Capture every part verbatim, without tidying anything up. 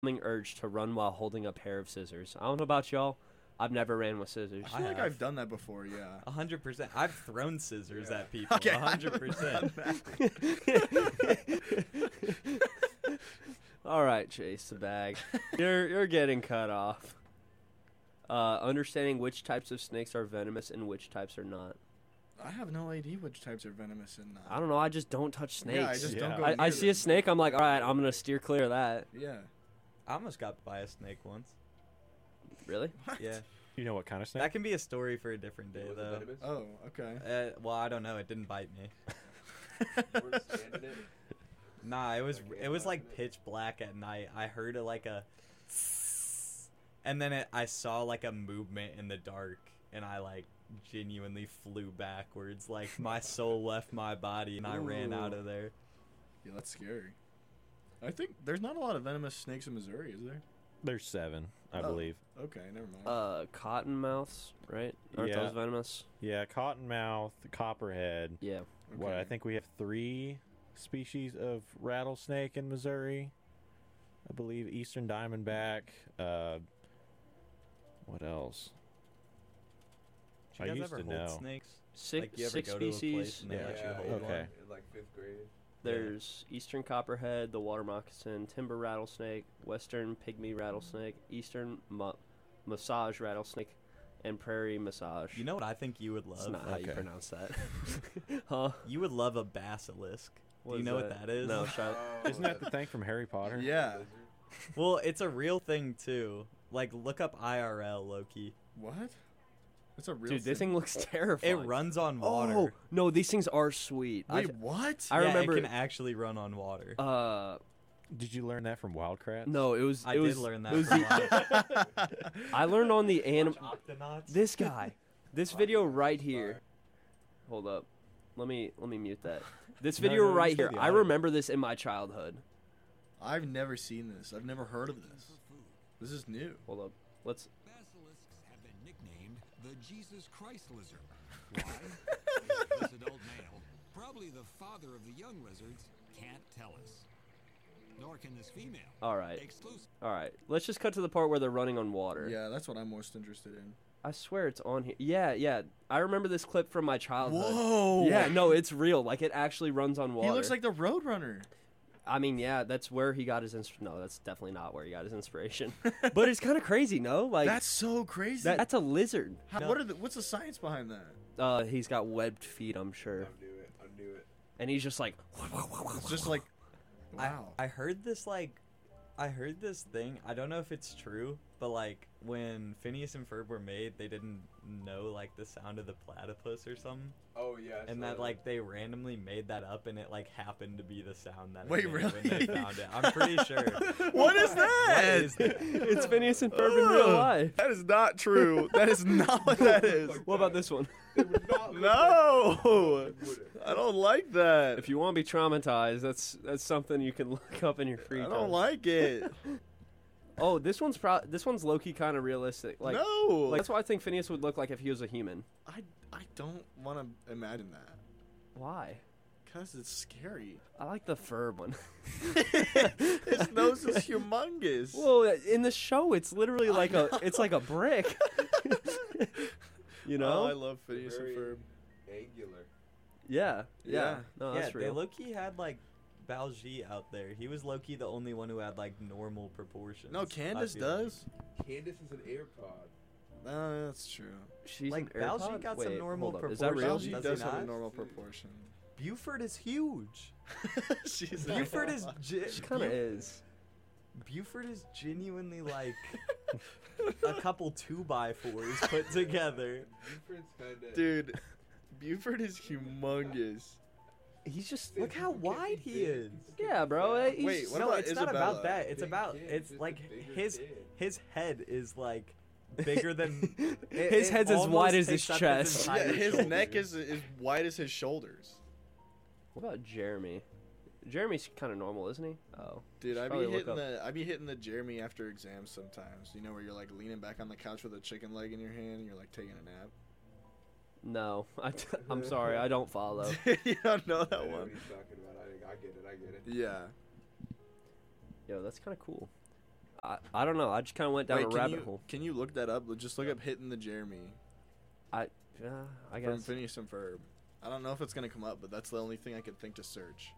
urge to run while holding a pair of scissors. I don't know about y'all. I've never ran with scissors. I feel I like have. I've done that before, yeah. A hundred percent. I've thrown scissors yeah. at people. A Okay, hundred percent. All right, Chase the bag. You're you're getting cut off. Uh, understanding which types of snakes are venomous and which types are not. I have no idea which types are venomous and not. I don't know. I just don't touch snakes. Yeah, I just Yeah. don't go I, I near see a them. snake. I'm like, all right, I'm gonna steer clear of that. Yeah. I almost got by a snake once. Really? Yeah. You know what kind of snake? That can be a story for a different day, Was it though. venomous? Oh, okay. Uh, well, I don't know. It didn't bite me. You weren't standing it? Nah, it was Okay, it was not like me. pitch black at night. I heard a, like a, and then it, I saw like a movement in the dark, and I like genuinely flew backwards. Like my soul left my body, and I ran out of there. Yeah, that's scary. I think there's not a lot of venomous snakes in Missouri, is there? There's seven, I Oh. believe. Okay, never mind. Uh, cottonmouths, right? Aren't Yeah. those venomous? Yeah, cottonmouth, copperhead. Yeah. What, Okay. I think we have three species of rattlesnake in Missouri. I believe eastern diamondback. Uh, what else? Did I you guys used ever to hold know. snakes? Six Like you ever six go to a place species. and they Yeah. let you Yeah, hold I one? Okay. did in like fifth grade. There's eastern copperhead, the water moccasin, timber rattlesnake, western pygmy rattlesnake, eastern ma- massage rattlesnake, and prairie massage. You know what I think you would That's love? not how you Okay. pronounce that. Huh? You would love a basilisk. What Do you is know what that is? No, shut Oh, Isn't that the thing from Harry Potter? Yeah. Well, it's a real thing too. Like look up I R L, Loki. What? That's a real Dude, this thing looks terrifying. It runs on water. Oh, no, these things are sweet. Wait, I, what? I Yeah, remember. it can actually run on water. uh, Did you learn that from Wildcrats? no, it was. I it did was, learn that it was from the- I learned on the anim. Octonauts. This guy, this video right here. Hold up, let me let me mute that. This No, video no, right just play here. the I audio. remember this in my childhood. I've never seen this. I've never heard of this. This is new. Hold up, let's. Basilisks have been nicknamed the Jesus Christ lizard. Why? This adult male, probably the father of the young lizards, can't tell us. Nor can this female. All right, Exclusive. all right. Let's just cut to the part where they're running on water. Yeah, that's what I'm most interested in. I swear it's on here. Yeah, yeah. I remember this clip from my childhood. Whoa! Yeah, no, it's real. Like it actually runs on water. He looks like the Roadrunner. I mean, yeah, that's where he got his ins- no, that's definitely not where he got his inspiration. But it's kind of crazy, no? Like That's so crazy. that, that's a lizard. How, No. What are the, what's the science behind that? Uh, he's got webbed feet, I'm sure, I knew it. I knew it. and he's just like, It's just like, wow. I, I heard this like, I heard this thing. I don't know if it's true, but like when Phineas and Ferb were made, they didn't know like the sound of the platypus or something, Oh yeah. I and saw that like they randomly made that up, and it like happened to be the sound that. it Wait, made really? When they found it, I'm pretty sure. What is that? What is that? it's Phineas and Ferb in real Ugh. life. That is not true. That is not what that is. What about this one? It would not look No, like that. It wouldn't. I don't like that. If you want to be traumatized, that's that's something you can look up in your free I time. don't like it. Oh, this one's pro- this one's low key kind of realistic. Like, no, like that's what I think Phineas would look like if he was a human. I I don't want to imagine that Why? because it's scary. I like the Ferb one. His nose is humongous. Well, in the show, it's literally like a it's like a brick. You know? Oh, I love Phineas and Very Ferb. Angular. Yeah, yeah. Yeah. No, yeah, that's they real. low key had like Baljeet out there. He was low key the only one who had like normal proportions. No, I Candace feel like. does. Candace is an AirPod. No, that's true. She's Like, an Baljeet AirPod? got some Wait, normal hold up. Is that real? proportions. Baljeet Does does he have a not? normal proportion. Buford is huge. She's Buford is ge- She kind of Bu- is. Buford is genuinely like a couple two by fours put together. Buford's kinda. Dude, Buford is humongous. He's just Look how wide he is. yeah, bro. He's Wait, what no, about it's not Isabella? about that. It's Big about kid, it's just a like bigger his kid. his head is like bigger than it- His it head's as almost wide as takes his up chest. Yeah, entire his shoulder. neck is is wide as his shoulders. What about Jeremy? Jeremy's kind of normal, isn't he? Oh, Dude, Should I be probably look hitting up- the I be hitting the Jeremy after exams sometimes. You know where you're like leaning back on the couch with a chicken leg in your hand and you're like taking a nap. no. I t- I'm sorry, I don't follow. You don't know I that know what one. he's talking about. I, I get it. I get it. Yeah. Yo, that's kind of cool. I, I don't know. I just kind of went down Wait, a can rabbit you, hole. Can you look that up? Just look up hitting the Jeremy I, uh, I from guess. Phineas and Ferb. I don't know if it's gonna come up, but that's the only thing I could think to search.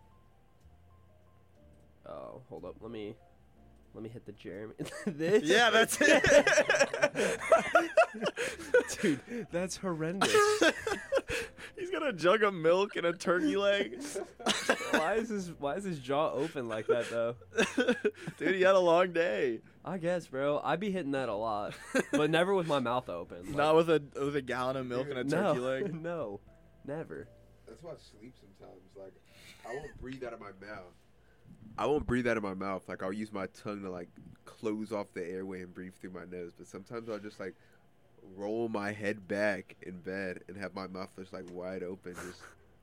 Oh, hold up. Let me, let me hit the Jeremy. This. Yeah, that's it. Dude, that's horrendous. He's got a jug of milk and a turkey leg. Why is his Why is his jaw open like that though? Dude, he had a long day. I guess, bro. I be hitting that a lot, but never with my mouth open. Like, Not with a with a gallon of milk and a no, turkey leg. no, never. That's why I sleep sometimes. Like, I won't breathe out of my mouth. I won't breathe out of my mouth. Like, I'll use my tongue to, like, close off the airway and breathe through my nose. But sometimes I'll just, like, roll my head back in bed and have my mouth just, like, wide open. Just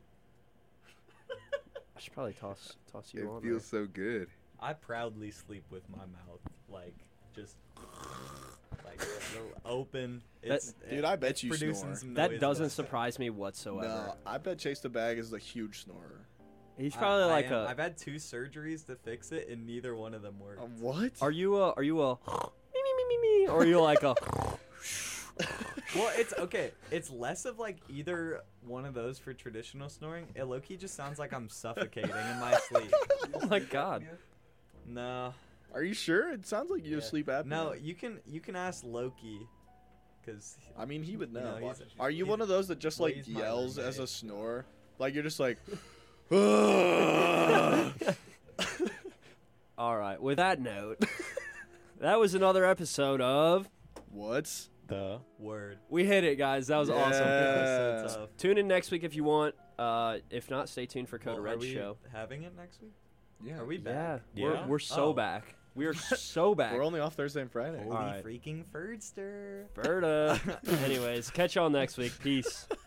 I should probably toss toss you It on. feels so good. I proudly sleep with my mouth like just like open. It's, Dude, I bet it's you producing snore. some That noise, doesn't but- surprise me whatsoever. No, I bet Chase the Bag is a huge snorer. He's I- probably I like am. a. I've had two surgeries to fix it, and neither one of them worked. Uh, what? Are you a? Are you a? Me me me me me? Or are you like a? Well, it's okay. It's less of like either one of those for traditional snoring. It low-key just sounds like I'm suffocating in my sleep. Oh my god. No. Are you sure? It sounds like you have Yeah. sleep apnea. No, you can you can ask Loki, because I mean, he would You know. know, he's- Are you he's- one of those that just well, like he's my yells as a roommate. snore? Like you're just like, "Ugh." All right. With that note, that was another episode of. what? The word. We hit it, guys. That was awesome. Yeah. So tough. Tune in next week if you want. Uh, if not, stay tuned for Code Well, are Red we show. having it next week? Yeah. Are we Yeah, back? we're Yeah? we're so Oh. back. We are so back. We're only off Thursday and Friday. Holy Alright. freaking Ferdster. Berta. Anyways, catch y'all next week. Peace.